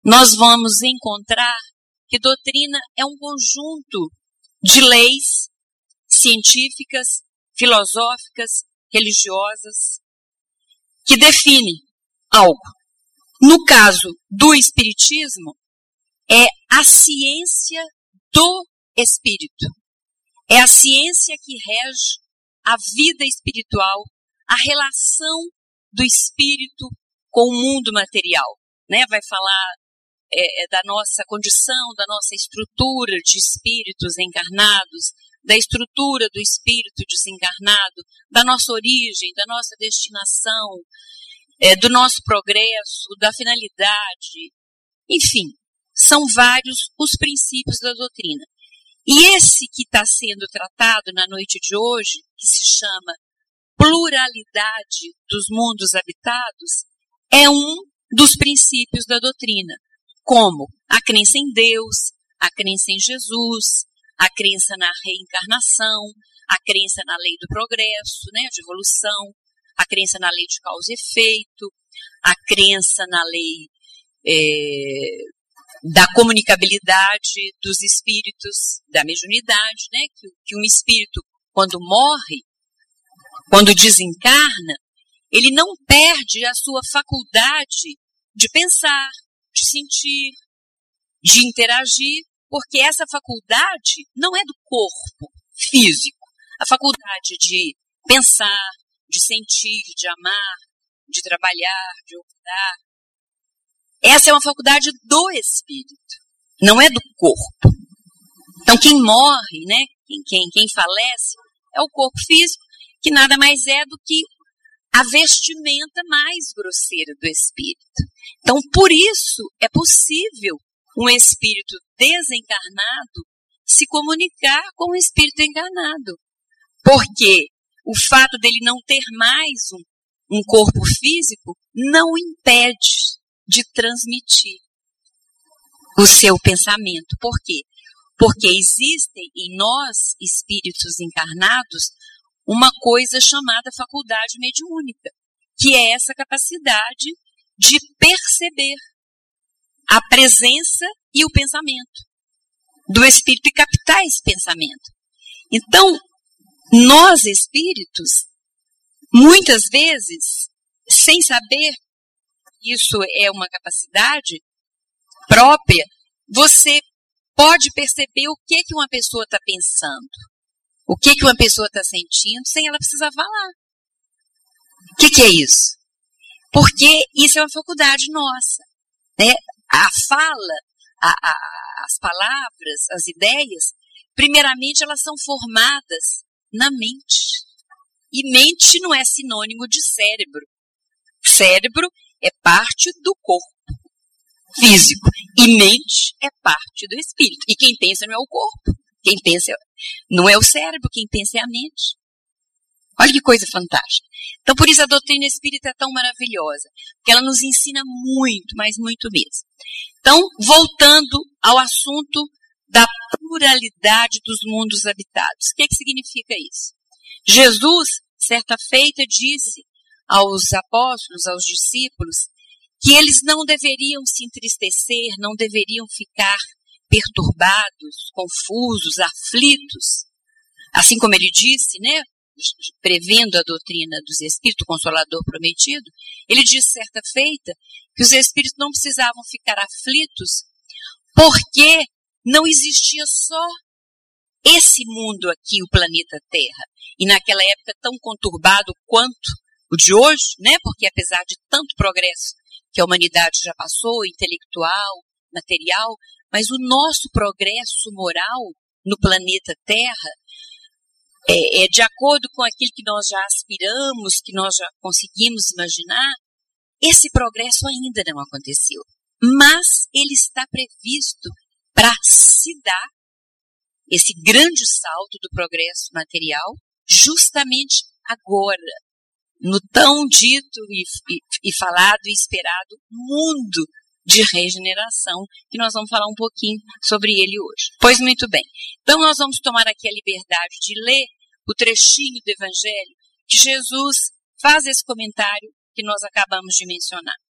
nós vamos encontrar que doutrina é um conjunto de leis científicas, filosóficas, religiosas, que define algo. No caso do Espiritismo, é a ciência do Espírito. É a ciência que rege a vida espiritual, a relação do Espírito com o mundo material. Né? Vai falar da nossa condição, da nossa estrutura de espíritos encarnados, da estrutura do espírito desencarnado, da nossa origem, da nossa destinação, do nosso progresso, da finalidade. Enfim, são vários os princípios da doutrina. E esse que está sendo tratado na noite de hoje, que se chama pluralidade dos mundos habitados, é um dos princípios da doutrina, como a crença em Deus, a crença em Jesus, a crença na reencarnação, a crença na lei do progresso, né, de evolução, a crença na lei de causa e efeito, a crença na lei da comunicabilidade dos espíritos, da mediunidade, né, que um espírito, quando morre, quando desencarna, ele não perde a sua faculdade de pensar, de sentir, de interagir, porque essa faculdade não é do corpo físico. A faculdade de pensar, de sentir, de amar, de trabalhar, de optar. Essa é uma faculdade do espírito, não é do corpo. Então quem morre, né, quem falece, é o corpo físico, que nada mais é do que a vestimenta mais grosseira do espírito. Então, por isso, é possível um espírito desencarnado se comunicar com o espírito encarnado. Porque o fato dele não ter mais um corpo físico não impede de transmitir o seu pensamento. Por quê? Porque existem em nós, espíritos encarnados, uma coisa chamada faculdade mediúnica, que é essa capacidade de perceber a presença e o pensamento do espírito e captar esse pensamento. Então, nós espíritos, muitas vezes, sem saber que isso é uma capacidade própria, você pode perceber o que uma pessoa está pensando, o que uma pessoa está sentindo, sem ela precisar falar. O que é isso? Porque isso é uma faculdade nossa, né? A fala, as palavras, as ideias, primeiramente elas são formadas na mente. E mente não é sinônimo de cérebro. Cérebro é parte do corpo físico. E mente é parte do espírito. E quem pensa não é o corpo. Quem pensa não é o cérebro, quem pensa é a mente. Olha que coisa fantástica. Então, por isso a doutrina espírita é tão maravilhosa. Porque ela nos ensina muito, mas muito mesmo. Então, voltando ao assunto da pluralidade dos mundos habitados. O que significa isso? Jesus, certa feita, disse aos apóstolos, aos discípulos, que eles não deveriam se entristecer, não deveriam ficar perturbados, confusos, aflitos. Assim como ele disse, né, prevendo a doutrina dos espíritos, o Consolador prometido, ele disse certa feita que os espíritos não precisavam ficar aflitos porque não existia só esse mundo aqui, o planeta Terra, e naquela época tão conturbado quanto o de hoje, né, porque apesar de tanto progresso que a humanidade já passou, intelectual, material, mas o nosso progresso moral no planeta Terra é de acordo com aquilo que nós já aspiramos, que nós já conseguimos imaginar, esse progresso ainda não aconteceu. Mas ele está previsto para se dar esse grande salto do progresso material justamente agora, no tão dito e falado e esperado mundo de regeneração, que nós vamos falar um pouquinho sobre ele hoje. Pois muito bem. Então nós vamos tomar aqui a liberdade de ler o trechinho do Evangelho que Jesus faz esse comentário que nós acabamos de mencionar.